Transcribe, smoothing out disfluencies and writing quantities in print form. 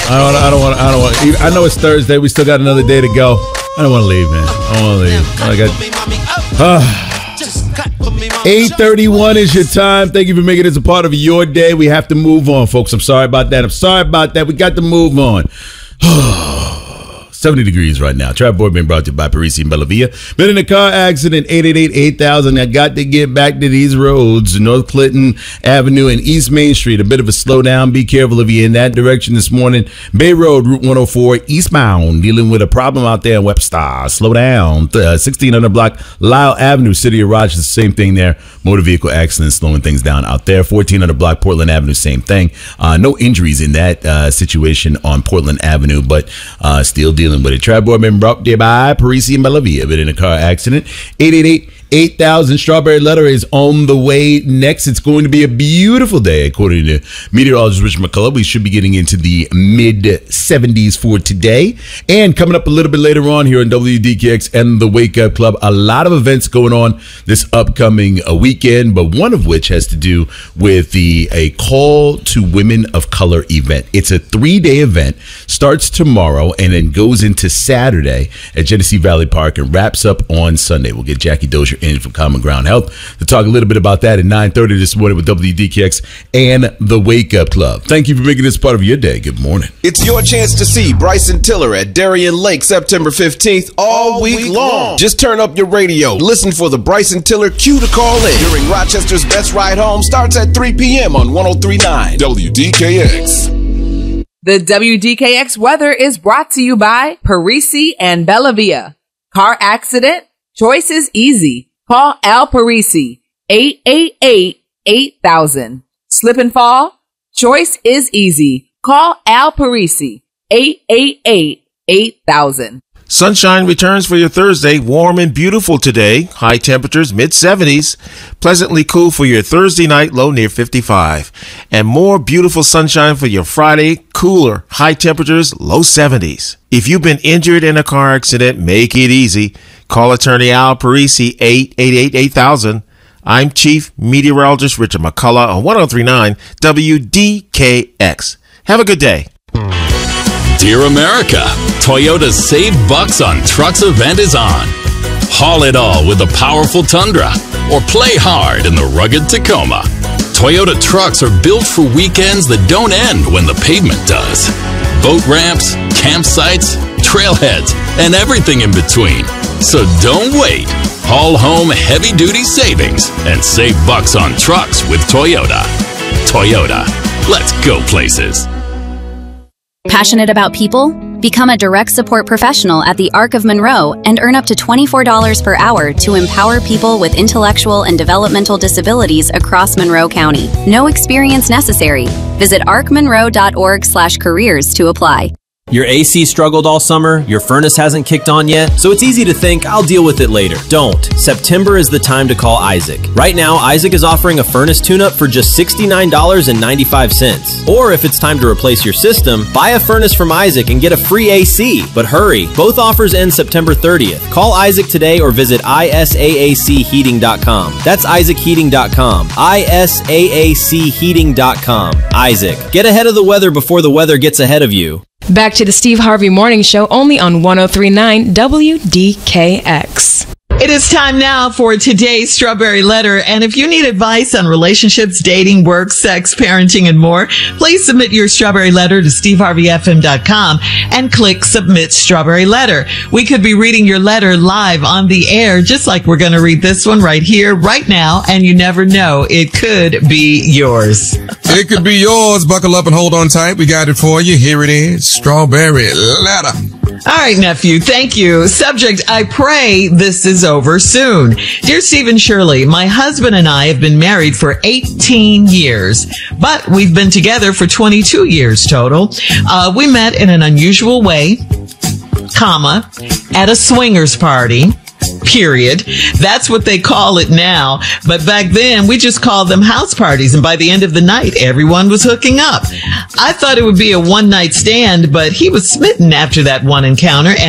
I don't want. I know it's Thursday. We still got another day to go. I don't want to leave, man. I don't want to leave. 8:31 is your time. Thank you for making this a part of your day. We have to move on, folks. I'm sorry about that. We got to move on. 70 degrees right now. Trap Board being brought to you by Parisi and Bellavia. Been in a car accident, 888-8000. I got to get back to these roads, North Clinton Avenue and East Main Street. A bit of a slowdown. Be careful if you're in that direction this morning. Bay Road, Route 104, eastbound. Dealing with a problem out there in Webster. Slow down. 1600 block, Lyle Avenue, City of Rochester. Same thing there. Motor vehicle accidents slowing things down out there. 1400 block, Portland Avenue. Same thing. No injuries in that situation on Portland Avenue, but still dealing with it. Trap Board been brought to you by Parisi and Bellavia. Been in a car accident. 888-8000. Strawberry Letter is on the way next. It's going to be a beautiful day, according to meteorologist Rich McCullough. We should be getting into the mid-70s for today. And coming up a little bit later on here on WDKX and the Wake Up Club, a lot of events going on this upcoming weekend, but one of which has to do with a Call to Women of Color event. It's a 3-day event, starts tomorrow and then goes into Saturday at Genesee Valley Park and wraps up on Sunday. We'll get Jackie Dozier in from Common Ground Health to talk a little bit about that at 9:30 this morning with WDKX and the Wake Up Club. Thank you for making this part of your day. Good morning. It's your chance to see Bryson Tiller at Darien Lake September 15th all week long. Just turn up your radio. Listen for the Bryson Tiller cue to call in during Rochester's Best Ride Home. Starts at 3 p.m. on 103.9 WDKX. The WDKX weather is brought to you by Parisi and Bellavia. Car accident? Choice is easy. Call Al Parisi, 888-8000. Slip and fall? Choice is easy. Call Al Parisi, 888-8000. Sunshine returns for your Thursday. Warm and beautiful today. High temperatures, mid-70s. Pleasantly cool for your Thursday night, low near 55. And more beautiful sunshine for your Friday. Cooler, high temperatures, low 70s. If you've been injured in a car accident, make it easy. Call attorney Al Parisi, 888-8000. I'm Chief Meteorologist Richard McCullough on 103.9 WDKX. Have a good day. Dear America, Toyota's Save Bucks on Trucks event is on. Haul it all with the powerful Tundra or play hard in the rugged Tacoma. Toyota trucks are built for weekends that don't end when the pavement does. Boat ramps, campsites, trailheads, and everything in between. So don't wait. Haul home heavy-duty savings and save bucks on trucks with Toyota. Toyota, let's go places. Passionate about people? Become a direct support professional at the Arc of Monroe and earn up to $24 per hour to empower people with intellectual and developmental disabilities across Monroe County. No experience necessary. Visit arcmonroe.org/careers to apply. Your AC struggled all summer, your furnace hasn't kicked on yet, so it's easy to think, I'll deal with it later. Don't. September is the time to call Isaac. Right now, Isaac is offering a furnace tune-up for just $69.95. Or if it's time to replace your system, buy a furnace from Isaac and get a free AC. But hurry, both offers end September 30th. Call Isaac today or visit isaacheating.com. That's isaacheating.com. isaacheating.com. Isaac, get ahead of the weather before the weather gets ahead of you. Back to the Steve Harvey Morning Show, only on 103.9 WDKX. It is time now for today's Strawberry Letter. And if you need advice on relationships, dating, work, sex, parenting, and more, please submit your Strawberry Letter to steveharveyfm.com and click Submit Strawberry Letter. We could be reading your letter live on the air, just like we're going to read this one right here, right now. And you never know, it could be yours. It could be yours. Buckle up and hold on tight. We got it for you. Here it is. Strawberry Letter. All right, nephew. Thank you. Subject, I pray this is over soon. Dear Stephen Shirley, my husband and I have been married for 18 years, but we've been together for 22 years total. We met in an unusual way, comma, at a swingers party. Period. That's what they call it now. But back then, we just called them house parties. And by the end of the night, everyone was hooking up. I thought it would be a one-night stand, but he was smitten after that one encounter.